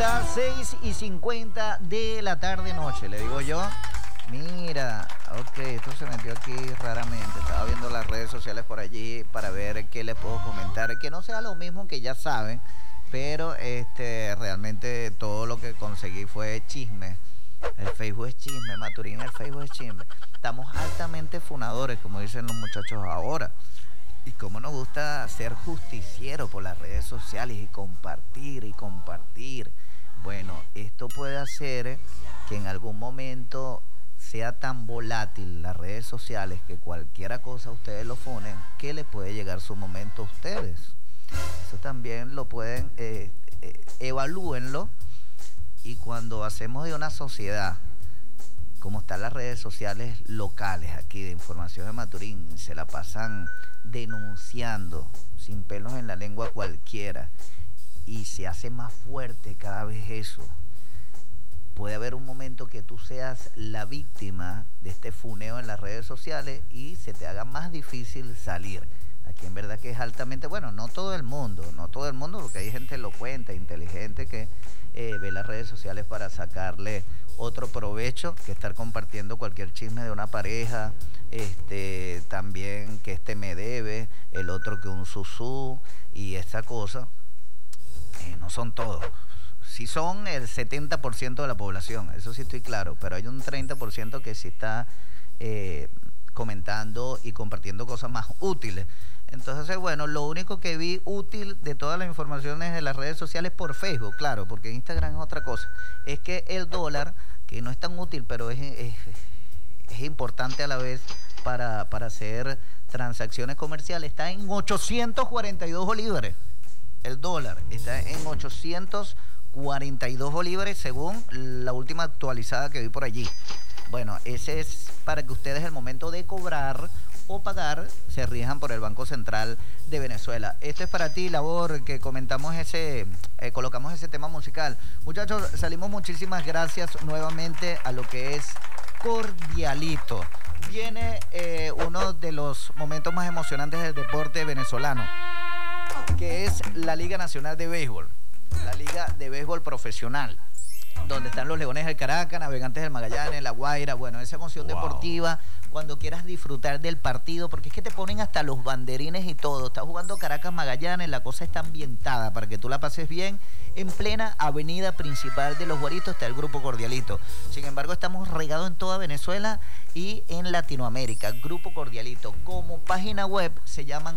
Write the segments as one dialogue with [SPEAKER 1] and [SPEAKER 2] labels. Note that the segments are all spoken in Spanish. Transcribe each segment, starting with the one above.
[SPEAKER 1] las 6:50 de la tarde-noche, le digo yo. Mira, ok, esto se metió aquí raramente. Estaba viendo las redes sociales por allí para ver qué les puedo comentar. Que no sea lo mismo que ya saben, pero realmente todo lo que conseguí fue chisme. El Facebook es chisme, Maturín, el Facebook es chisme. Estamos altamente funadores, como dicen los muchachos ahora. Y cómo nos gusta ser justiciero por las redes sociales y compartir y compartir. Bueno, esto puede hacer que en algún momento sea tan volátil las redes sociales que cualquiera cosa ustedes lo funen, que le puede llegar su momento a ustedes. Eso también lo pueden, evalúenlo. Y cuando hacemos de una sociedad, como están las redes sociales locales aquí de Información de Maturín, se la pasan denunciando sin pelos en la lengua cualquiera, y se hace más fuerte cada vez eso. Puede haber un momento que tú seas la víctima de este funeo en las redes sociales y se te haga más difícil salir. Aquí en verdad que es altamente, bueno, no todo el mundo, porque hay gente elocuente, inteligente que ve las redes sociales para sacarle otro provecho que estar compartiendo cualquier chisme de una pareja, también que me debe, el otro que un susú y esta cosa. No son todos. Sí son el 70% de la población, eso sí estoy claro, pero hay un 30% que sí está comentando y compartiendo cosas más útiles. Entonces, bueno, lo único que vi útil de todas las informaciones de las redes sociales por Facebook, claro, porque Instagram es otra cosa, es que el dólar, que no es tan útil, pero es importante a la vez para hacer transacciones comerciales, está en 842 bolívares. El dólar está en 842 bolívares según la última actualizada que vi por allí. Bueno, ese es para que ustedes el momento de cobrar o pagar se rijan por el Banco Central de Venezuela. Esto es para ti, Labor, que comentamos colocamos ese tema musical. Muchachos, salimos, muchísimas gracias nuevamente a lo que es Cordialito. Viene uno de los momentos más emocionantes del deporte venezolano, que es la Liga Nacional de Béisbol, la Liga de Béisbol Profesional, donde están los Leones del Caracas, Navegantes del Magallanes, La Guaira. Bueno, esa emoción deportiva, cuando quieras disfrutar del partido, porque es que te ponen hasta los banderines y todo. Está jugando Caracas Magallanes, la cosa está ambientada para que tú la pases bien. En plena avenida principal de Los Guaritos está el Grupo Cordialito. Sin embargo, estamos regados en toda Venezuela y en Latinoamérica. Grupo Cordialito. Como página web se llaman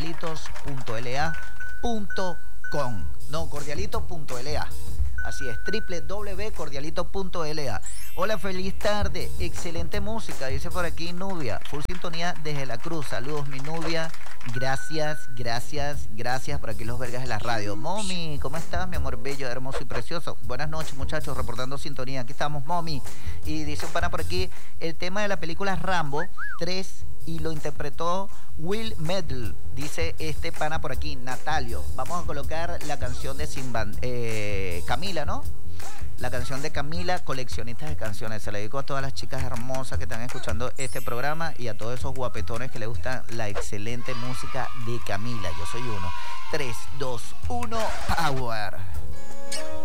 [SPEAKER 1] cordialitos.la.com. No, cordialito.la. Así es, www.cordialito.la. Hola, feliz tarde, excelente música, dice por aquí Nubia, full sintonía desde La Cruz. Saludos, mi Nubia, gracias, por aquí los vergas de la radio. Momi, ¿cómo estás, mi amor bello, hermoso y precioso? Buenas noches, muchachos, reportando sintonía, aquí estamos, Momi. Y dice un pana por aquí, el tema de la película Rambo 3 y lo interpretó Will Medl, dice este pana por aquí, Natalio. Vamos a colocar la canción de Camila, ¿no? La canción de Camila, Coleccionistas de Canciones. Se la dedico a todas las chicas hermosas que están escuchando este programa y a todos esos guapetones que les gusta la excelente música de Camila. Yo soy uno. 3, 2, 1, power.